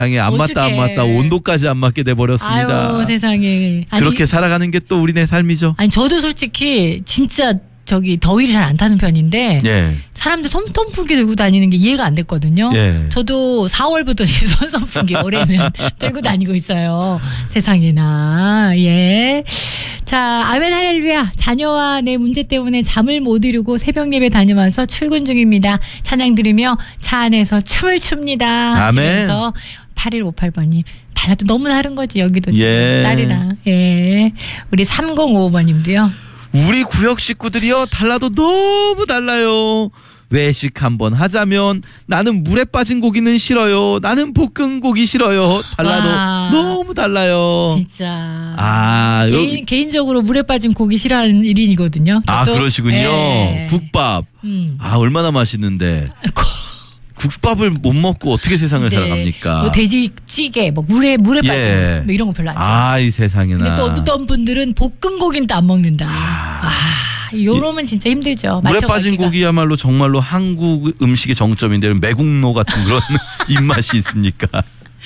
세상에 안 맞다 안 맞다 온도까지 안 맞게 돼버렸습니다. 아유 세상에. 아니, 그렇게 살아가는 게 또 우리네 삶이죠. 아니 저도 솔직히 진짜 더위를 잘 안 타는 편인데 예. 사람들 손선풍기 들고 다니는 게 이해가 안 됐거든요. 예. 저도 4월부터 지금 손선풍기 올해는 들고 다니고 있어요. 세상에나. 예. 자, 아멘 할렐루야. 자녀와 내 문제 때문에 잠을 못 이루고 새벽 예배 다녀와서 출근 중입니다. 찬양 들으며 차 안에서 춤을 춥니다. 아멘. 8158번님. 달라도 너무 다른 거지 여기도 지금 예. 딸이랑. 예. 우리 3055번님도요. 우리 구역 식구들이요 달라도 너무 달라요. 외식 한번 하자면 나는 물에 빠진 고기는 싫어요. 나는 볶은 고기 싫어요. 달라도 와. 너무 달라요. 진짜. 개인적으로 물에 빠진 고기 싫어하는 1인이거든요. 아 그러시군요. 예. 국밥. 아 얼마나 맛있는데. 국밥을 못 먹고 어떻게 세상을 네. 살아갑니까? 뭐 돼지찌개, 뭐 물에 빠진 예. 뭐 이런 거 별로 안 좋아해요. 아, 이 세상에나. 근데 또 어떤 분들은 볶은 고기는 또 안 먹는다. 요러면 진짜 힘들죠. 물에 빠진 맞춰가기가. 고기야말로 정말로 한국 음식의 정점인데 매국노 같은 그런 입맛이 있습니까?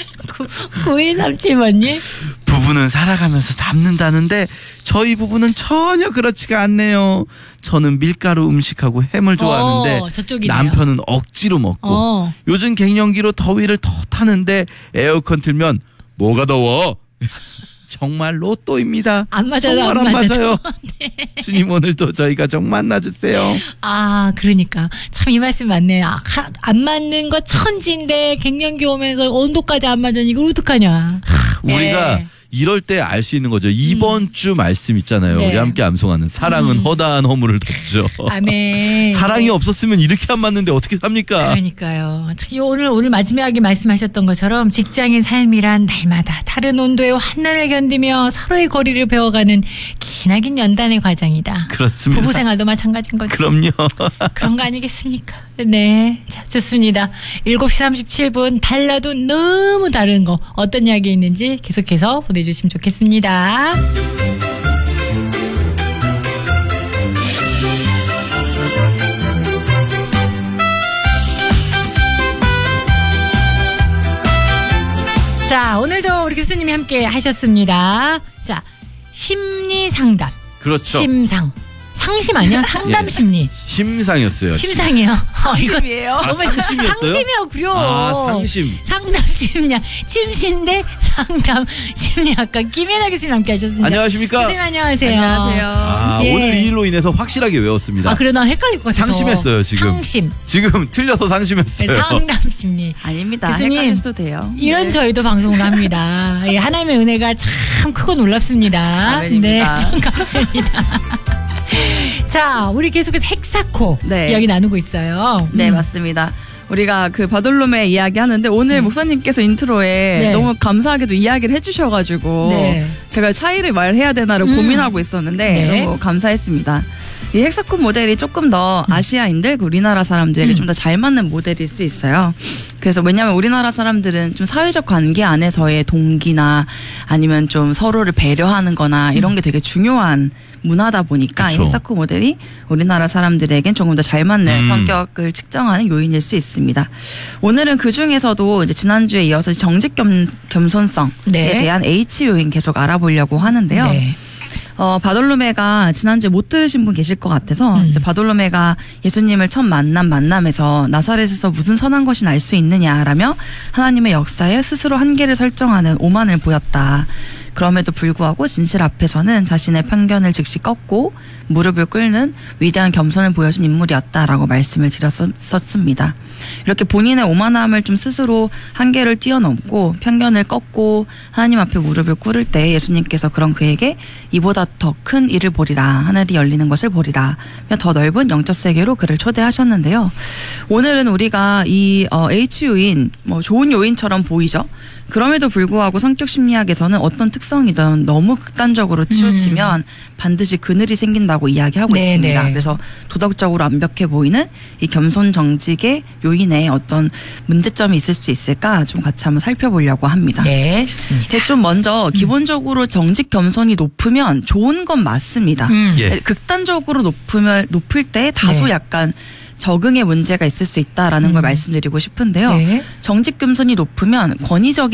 9137번님. 부부는 살아가면서 닮는다는데 저희 부부는 전혀 그렇지가 않네요. 저는 밀가루 음식하고 햄을 좋아하는데 저쪽이네요. 남편은 억지로 먹고 요즘 갱년기로 더위를 더 타는데 에어컨 틀면 뭐가 더워? 정말 로또입니다. 안 맞아요. 정말 안 맞아요. 네. 주님 오늘도 저희가 좀 만나주세요. 아 그러니까 참 이 말씀 맞네요. 안 맞는 거 천지인데 갱년기 오면서 온도까지 안 맞으니 이걸 어떡하냐. 우리가 네. 이럴 때 알 수 있는 거죠. 이번 주 말씀 있잖아요. 네. 우리 함께 암송하는 사랑은 허다한 허물을 덮죠. 아멘. 사랑이 없었으면 이렇게 안 맞는데 어떻게 삽니까? 그러니까요. 특히 오늘 마지막에 말씀하셨던 것처럼 직장인 삶이란 날마다 다른 온도의 환난을 견디며 서로의 거리를 배워가는 기나긴 연단의 과정이다. 그렇습니다. 부부 생활도 마찬가지인 거죠. 그럼요. 그런 거 아니겠습니까? 네. 자, 좋습니다. 7시 37분 달라도 너무 다른 거 어떤 이야기 있는지 계속해서 보내주시면 좋겠습니다. 자, 오늘도 우리 교수님이 함께 하셨습니다. 자, 심리 상담. 그렇죠. 심상. 상심 아니야? 상담 심리. 심상이었어요. 심상이에요. 상심이에요. 아, 상심이었어요? 상심이었구려. 아, 상심. 상담 심리야. 심신대 상담 심리학과 김연아 교수님 함께 하셨습니다. 안녕하십니까? 교수님 안녕하세요. 안녕하세요. 아, 예. 오늘 이 일로 인해서 확실하게 외웠습니다. 아, 그래, 난 헷갈릴 것 같아서. 상심했어요, 지금. 상심. 지금 틀려서 상심했어요. 네, 상담 심리. 아닙니다. 교수님, 헷갈려도 돼요. 이런 네. 저희도 방송을 합니다. 예, 하나님의 은혜가 참 크고 놀랍습니다. 아멘입니다. 네, 반갑습니다. 자, 우리 계속해서 헥사코 네. 이야기 나누고 있어요. 네, 맞습니다. 우리가 그 바돌로메 이야기 하는데 오늘 목사님께서 인트로에 네. 너무 감사하게도 이야기를 해주셔가지고 네. 제가 차이를 말해야 되나를 고민하고 있었는데 네. 너무 감사했습니다. 이 헥사콘 모델이 조금 더 아시아인들, 우리나라 사람들에게 좀 더 잘 맞는 모델일 수 있어요. 그래서 왜냐하면 우리나라 사람들은 좀 사회적 관계 안에서의 동기나 아니면 좀 서로를 배려하는 거나 이런 게 되게 중요한 문화다 보니까 이 그쵸. 헥사콘 모델이 우리나라 사람들에겐 조금 더 잘 맞는 성격을 측정하는 요인일 수 있습니다. 오늘은 그 중에서도 이제 지난주에 이어서 정직 겸손성에 네. 대한 H 요인 계속 알아보려고 하는데요. 네. 바돌로메가 지난주에 못 들으신 분 계실 것 같아서 이제 바돌로메가 예수님을 처음 만남에서 나사렛에서 무슨 선한 것이 날 수 있느냐라며 하나님의 역사에 스스로 한계를 설정하는 오만을 보였다. 그럼에도 불구하고 진실 앞에서는 자신의 편견을 즉시 꺾고 무릎을 꿇는 위대한 겸손을 보여준 인물이었다라고 말씀을 드렸었습니다. 이렇게 본인의 오만함을 좀 스스로 한계를 뛰어넘고 편견을 꺾고 하나님 앞에 무릎을 꿇을 때 예수님께서 그런 그에게 이보다 더 큰 일을 보리라, 하늘이 열리는 것을 보리라, 더 넓은 영적 세계로 그를 초대하셨는데요. 오늘은 우리가 이 H 요인, 좋은 요인처럼 보이죠. 그럼에도 불구하고 성격 심리학에서는 어떤 특성이든 너무 극단적으로 치우치면 반드시 그늘이 생긴다고 이야기하고 네, 있습니다. 네. 그래서 도덕적으로 완벽해 보이는 이 겸손 정직의 요인에 어떤 문제점이 있을 수 있을까 좀 같이 한번 살펴보려고 합니다. 네, 좋습니다. 근데 좀 먼저 기본적으로 정직 겸손이 높으면 좋은 건 맞습니다. 예. 극단적으로 높을 때 다소 네. 약간 적응에 문제가 있을 수 있다라는 걸 말씀드리고 싶은데요. 네. 정직 금손이 높으면 권위적인